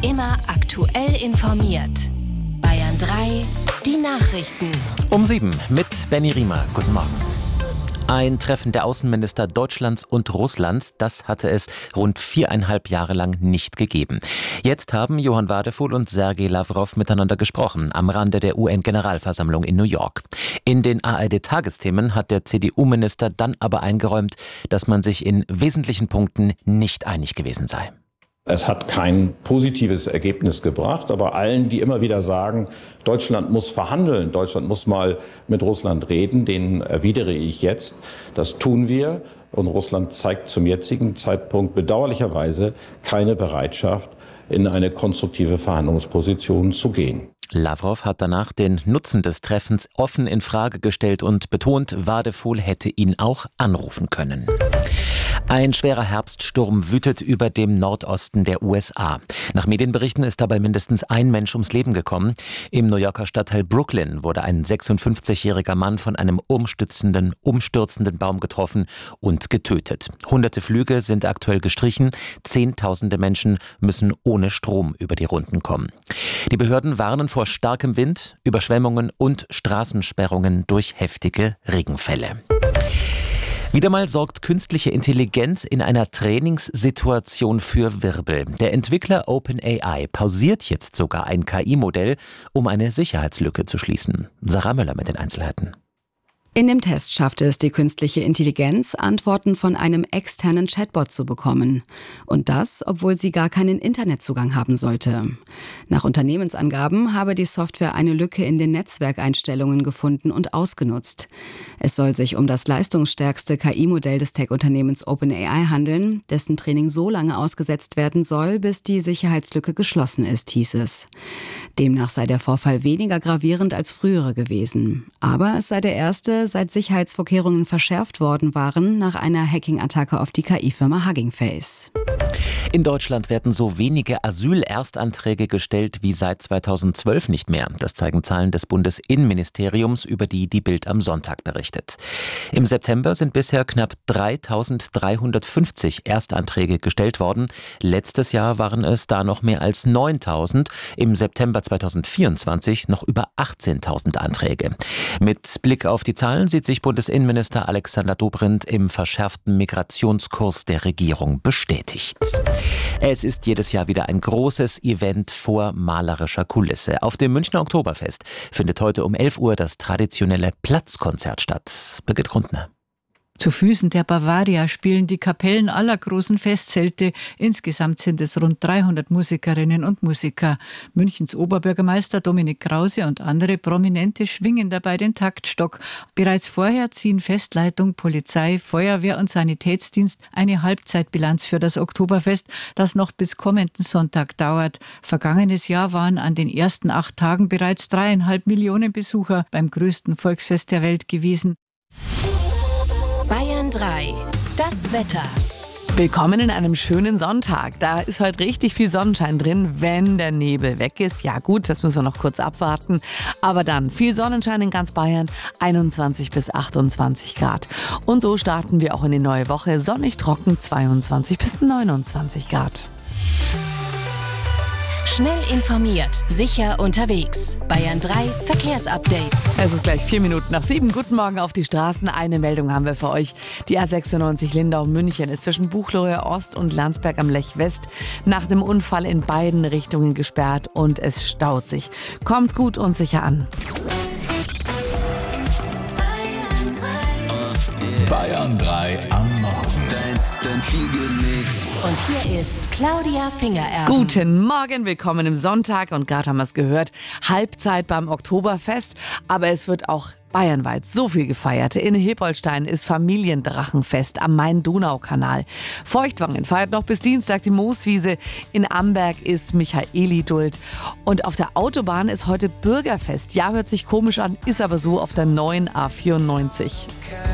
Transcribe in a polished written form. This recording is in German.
Immer aktuell informiert. Bayern 3, die Nachrichten. Um 7 mit Benny Riemer. Guten Morgen. Ein Treffen der Außenminister Deutschlands und Russlands, das hatte es rund 4,5 Jahre lang nicht gegeben. Jetzt haben Johann Wadefuhl und Sergei Lawrow miteinander gesprochen, am Rande der UN-Generalversammlung in New York. In den ARD-Tagesthemen hat der CDU-Minister dann aber eingeräumt, dass man sich in wesentlichen Punkten nicht einig gewesen sei. Es hat kein positives Ergebnis gebracht, aber allen, die immer wieder sagen, Deutschland muss verhandeln, Deutschland muss mal mit Russland reden, denen erwidere ich jetzt, das tun wir. Und Russland zeigt zum jetzigen Zeitpunkt bedauerlicherweise keine Bereitschaft, in eine konstruktive Verhandlungsposition zu gehen. Lawrow hat danach den Nutzen des Treffens offen in Frage gestellt und betont, Wadefuhl hätte ihn auch anrufen können. Ein schwerer Herbststurm wütet über dem Nordosten der USA. Nach Medienberichten ist dabei mindestens ein Mensch ums Leben gekommen. Im New Yorker Stadtteil Brooklyn wurde ein 56-jähriger Mann von einem umstürzenden Baum getroffen und getötet. Hunderte Flüge sind aktuell gestrichen. Zehntausende Menschen müssen ohne Strom über die Runden kommen. Die Behörden warnen vor starkem Wind, Überschwemmungen und Straßensperrungen durch heftige Regenfälle. Wieder mal sorgt künstliche Intelligenz in einer Trainingssituation für Wirbel. Der Entwickler OpenAI pausiert jetzt sogar ein KI-Modell, um eine Sicherheitslücke zu schließen. Sarah Möller mit den Einzelheiten. In dem Test schaffte es die künstliche Intelligenz, Antworten von einem externen Chatbot zu bekommen. Und das, obwohl sie gar keinen Internetzugang haben sollte. Nach Unternehmensangaben habe die Software eine Lücke in den Netzwerkeinstellungen gefunden und ausgenutzt. Es soll sich um das leistungsstärkste KI-Modell des Tech-Unternehmens OpenAI handeln, dessen Training so lange ausgesetzt werden soll, bis die Sicherheitslücke geschlossen ist, hieß es. Demnach sei der Vorfall weniger gravierend als frühere gewesen. Aber es sei der erste, seit Sicherheitsvorkehrungen verschärft worden waren, nach einer Hacking-Attacke auf die KI-Firma Hugging Face. In Deutschland werden so wenige Asylerstanträge gestellt wie seit 2012 nicht mehr. Das zeigen Zahlen des Bundesinnenministeriums, über die die Bild am Sonntag berichtet. Im September sind bisher knapp 3.350 Erstanträge gestellt worden. Letztes Jahr waren es da noch mehr als 9.000. Im September 2024 noch über 18.000 Anträge. Mit Blick auf die Zahlen sieht sich Bundesinnenminister Alexander Dobrindt im verschärften Migrationskurs der Regierung bestätigt. Es ist jedes Jahr wieder ein großes Event vor malerischer Kulisse. Auf dem Münchner Oktoberfest findet heute um 11 Uhr das traditionelle Platzkonzert statt. Birgit Grundner. Zu Füßen der Bavaria spielen die Kapellen aller großen Festzelte. Insgesamt sind es rund 300 Musikerinnen und Musiker. Münchens Oberbürgermeister Dominik Krause und andere Prominente schwingen dabei den Taktstock. Bereits vorher ziehen Festleitung, Polizei, Feuerwehr und Sanitätsdienst eine Halbzeitbilanz für das Oktoberfest, das noch bis kommenden Sonntag dauert. Vergangenes Jahr waren an den ersten 8 Tagen bereits 3,5 Millionen Besucher beim größten Volksfest der Welt gewesen. Bayern 3, das Wetter. Willkommen in einem schönen Sonntag. Da ist heute richtig viel Sonnenschein drin, wenn der Nebel weg ist. Ja gut, das müssen wir noch kurz abwarten. Aber dann viel Sonnenschein in ganz Bayern, 21 bis 28 Grad. Und so starten wir auch in die neue Woche. Sonnig trocken, 22 bis 29 Grad. Schnell informiert, sicher unterwegs. Bayern 3 Verkehrsupdate. Es ist gleich 4 Minuten nach 7. Guten Morgen auf die Straßen. Eine Meldung haben wir für euch. Die A96 Lindau-München ist zwischen Buchloe Ost und Landsberg am Lech West nach dem Unfall in beiden Richtungen gesperrt und es staut sich. Kommt gut und sicher an. Bayern 3 am Morgen. Dein Feel-Good-Mix. Und hier ist Claudia Fingererben. Guten Morgen, willkommen im Sonntag. Und gerade haben wir es gehört, Halbzeit beim Oktoberfest. Aber es wird auch bayernweit so viel gefeiert. In Hilpoltstein ist Familiendrachenfest am Main-Donau-Kanal. Feuchtwangen feiert noch bis Dienstag die Mooswiese. In Amberg ist Michaeliduld. Und auf der Autobahn ist heute Bürgerfest. Ja, hört sich komisch an, ist aber so auf der neuen A94.